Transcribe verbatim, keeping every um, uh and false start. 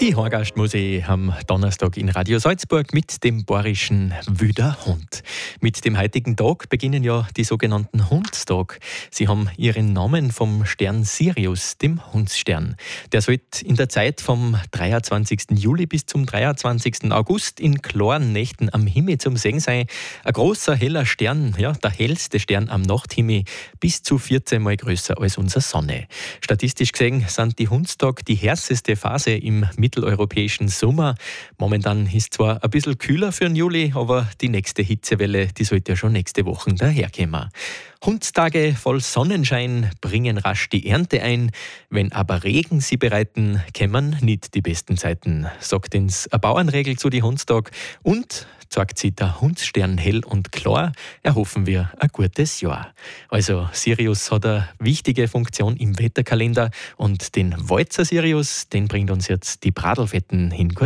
Die Horgastmusik am Donnerstag in Radio Salzburg mit dem bayerischen Wüderhund. Mit dem heutigen Tag beginnen ja die sogenannten Hundstage. Sie haben ihren Namen vom Stern Sirius, dem Hundsstern. Der sollte in der Zeit vom dreiundzwanzigsten Juli bis zum dreiundzwanzigsten August in klaren Nächten am Himmel zum Sehen sein. Ein großer, heller Stern, ja, der hellste Stern am Nachthimmel, bis zu vierzehn Mal größer als unsere Sonne. Statistisch gesehen sind die Hundstage die heißeste Phase im mitteleuropäischen Sommer. Momentan ist zwar ein bisschen kühler für den Juli, aber die nächste Hitzewelle, die sollte ja schon nächste Woche daherkommen. Hundstage voll Sonnenschein bringen rasch die Ernte ein. Wenn aber Regen sie bereiten, kämen nicht die besten Zeiten, sagt uns eine Bauernregel zu die Hundstag. Und zeigt sie der Hundsstern hell und klar, erhoffen wir ein gutes Jahr. Also Sirius hat eine wichtige Funktion im Wetterkalender und den Walzer Sirius, den bringt uns jetzt die Bradlfetten hin.